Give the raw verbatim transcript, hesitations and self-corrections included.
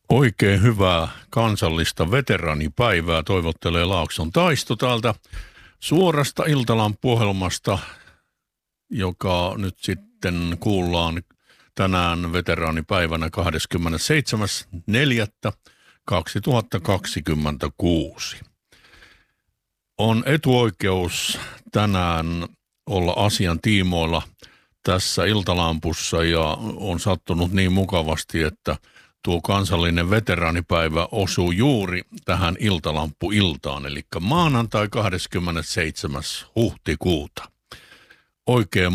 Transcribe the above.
Oikein hyvää kansallista veteraanipäivää toivottelee Laakson Taisto täältä suorasta Iltalampu-ohjelmasta, joka nyt sitten kuullaan tänään veteraanipäivänä kahdeskymmenesseitsemäs neljättä kaksituhattakaksikymmentäkuusi. On etuoikeus tänään olla asian tiimoilla tässä Iltalampussa ja on sattunut niin mukavasti, että tuo kansallinen veteraanipäivä osuu juuri tähän Iltalampu-iltaan, eli maanantai kahdeskymmenesseitsemäs huhtikuuta. Oikein